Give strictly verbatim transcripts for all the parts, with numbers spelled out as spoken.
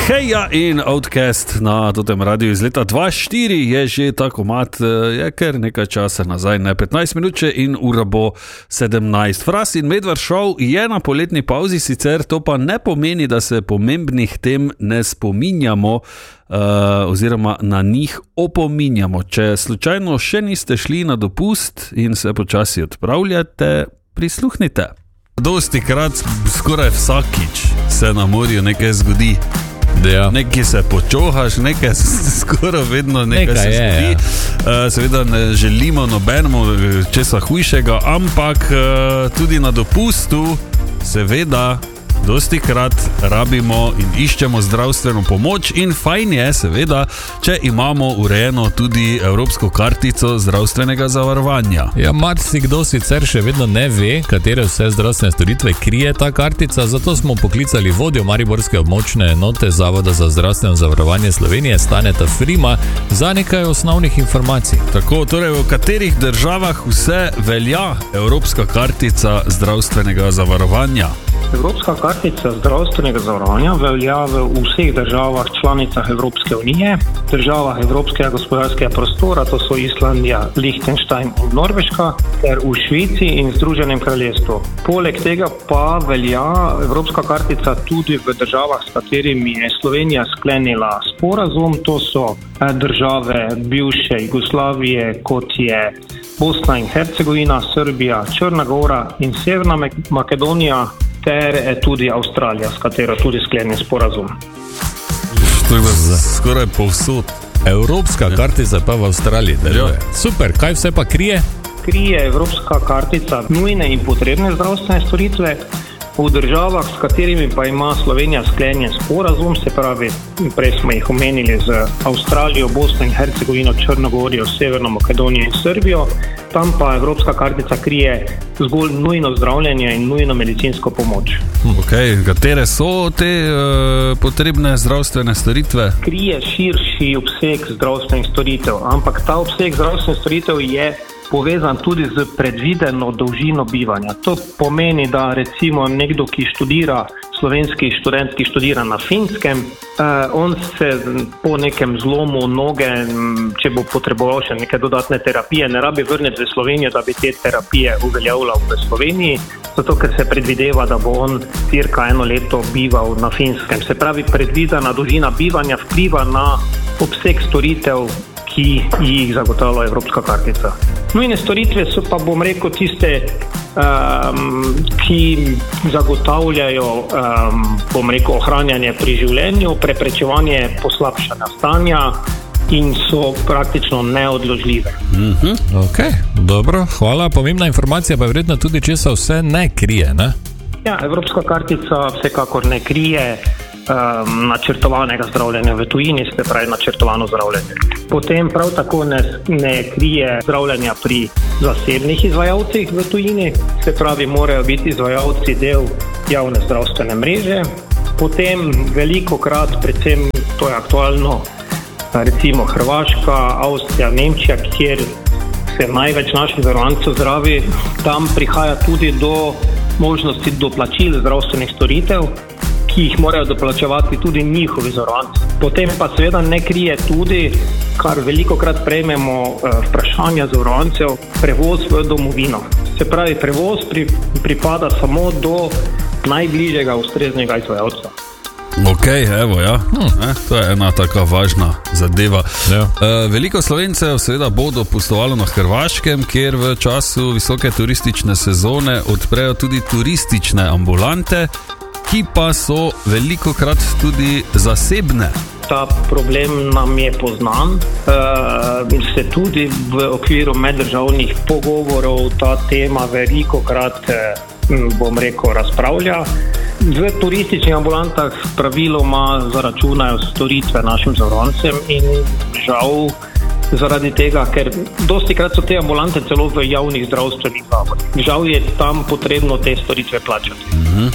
Heja in Outcast na totem radiju iz leta dva tisoč štiri je že tako mat, je kar nekaj časa nazaj, ne petnajst minut in ura bo sedemnajst. Fras in Medvard Show je na poletni pauzi, sicer to pa ne pomeni, da se pomembnih tem ne spominjamo uh, oziroma na njih opominjamo. Če slučajno še niste šli na dopust in se počasi odpravljate, prisluhnite. Dosti krat, skoraj vsakič se na morju nekaj zgodi. Ja. Nekaj se počohaš, nekaj skoraj vedno nekaj, nekaj se zgodi. Je, ja. Seveda ne želimo nobenemu česa hujšega, ampak tudi na dopustu seveda dosti krat rabimo in iščemo zdravstveno pomoč in fajn je seveda, če imamo urejeno tudi evropsko kartico zdravstvenega zavarovanja. Ja, marsikdo sicer še vedno ne ve, katere vse zdravstvene storitve krije ta kartica, zato smo poklicali vodjo mariborske območne enote Zavoda za zdravstveno zavarovanje Slovenije, Staneta Frima, za nekaj osnovnih informacij. Tako, torej v katerih državah vse velja evropska kartica zdravstvenega zavarovanja? Evropska kartica zdravstvenega zavarovanja velja v vseh državah članicah Evropske unije, državah Evropskega gospodarskega prostora, to so Islandija, Liechtenstein in Norveška, ter v Švici in Združenem kraljestvu. Poleg tega pa velja Evropska kartica tudi v državah, s katerimi je Slovenija sklenila sporazum, to so države bivše Jugoslavije, kot je Bosna in Hercegovina, Srbija, Črna Gora in Severna Makedonija, ter tudi Avstralija, s katero tudi sklenjen sporazum. To je skoraj povsod. Evropska ja. kartica pa v Avstraliji deluje. Ja. Super, kaj vse pa krije? Krije Evropska kartica nujne in potrebne zdravstvene storitve. V državah, s katerimi pa ima Slovenija sklenjen sporazum, se pravi, prej smo jih omenili z Avstralijo, Bosno in Hercegovino, Črnogorijo, Severno Makedonijo in Srbijo, tam pa Evropska kartica krije zgolj nujno zdravljenje in nujno medicinsko pomoč. Ok, katere so te uh, potrebne zdravstvene storitve? Krije širši obseg zdravstvenih storitev, ampak ta obseg zdravstvenih storitev je povezan tudi z predvideno dolžino bivanja. To pomeni, da recimo nekdo, ki študira, slovenski študent, ki študira na Finskem, eh, on se po nekem zlomu noge, če bo potreboval še neke dodatne terapije, ne rabi vrniti v Slovenijo, da bi te terapije uveljavljal v Sloveniji, zato ker se predvideva, da bo on cirka eno leto bival na Finskem. Se pravi, predvidena dolžina bivanja vpliva na obseg storitev, ki jih zagotavlja Evropska kartica. Nujne storitve so pa, bom rekel, tiste, um, ki zagotavljajo, um, bom rekel, ohranjanje pri življenju, preprečevanje poslabšanja stanja in so praktično neodložljive. Mm-hmm. Ok, dobro, hvala. Pomembna informacija pa je vredna tudi, če se vse ne krije, ne? Ja, Evropska kartica vsekakor ne krije um, načrtovanega zdravljenja v tujini, se pravi načrtovano zdravljenje. Potem prav tako ne, ne krije zdravljenja pri zasebnih izvajalcih v tujini, se pravi morajo biti izvajalci del javne zdravstvene mreže. Potem veliko krat, predvsem to je aktualno, recimo Hrvaška, Avstrija, Nemčija, kjer se največ naših zavarovancev zdravi, tam prihaja tudi do možnosti doplačil zdravstvenih storitev, ki jih morajo doplačevati tudi njihovi zavarovanci. Potem pa seveda ne krije tudi, kar veliko krat prejmemo eh, vprašanja zavarovancev, prevoz v domovino. Se pravi, prevoz pri, pripada samo do najbližjega ustreznega izvajalca. Ok, evo, ja. Hm. E, to je ena taka važna zadeva. Ja. E, veliko Slovencev seveda bo dopustovalo na Hrvaškem, kjer v času visoke turistične sezone odprejo tudi turistične ambulante, ki pa so veliko krat tudi zasebne. Ta problem nam je poznan. E, se tudi v okviru meddržavnih pogovorov ta tema veliko krat, bom rekel, razpravlja. V turističnih ambulantah praviloma zaračunajo storitve našim zavarovancem in žal zaradi tega, ker dosti krat so te ambulante celo v javnih zdravstvenih zavodih. Žal je tam potrebno te storitve plačati. Mm-hmm.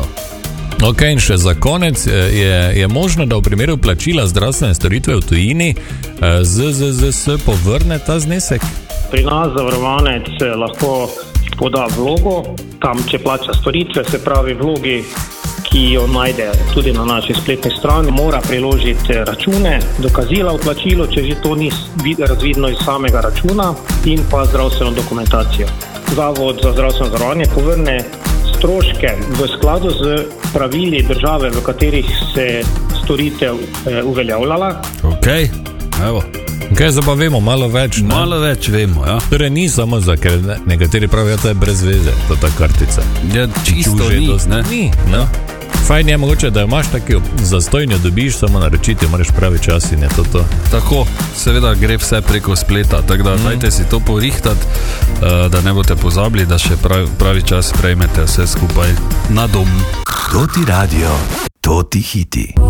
Hm. Ok, in še za konec, je, je možno, da v primeru plačila zdravstvene storitve v tujini Z Z Z S povrne ta znesek? Pri nas zavarovanec lahko poda vlogo, tam če plača storitve, se pravi vlogi, ki ki jo najde tudi na naši spletni strani, mora priložiti račune, dokazila o plačilu, če že to ni razvidno iz samega računa, in pa zdravstveno dokumentacijo. Zavod za zdravstveno zavarovanje povrne stroške v skladu z pravili države, v katerih se storitev eh, uveljavljala. Ok, evo. Okay, zdaj pa vemo malo več. Ne? Malo več vemo, ja. Torej ni samo za, ker nekateri pravijo, da je brez veze, to ta kartica. Ja, čisto ni, dost, ne? Ni, no. Fajn je mogoče, da imaš taki zastojnjo, dobiš samo naročiti, moraš pravi čas in je to to. Tako, seveda gre vse preko spleta, tako da mm. dajte si to porihtati, da ne boste pozabili, da še pravi, pravi čas prejmete vse skupaj na dom. To ti radio, to ti hiti.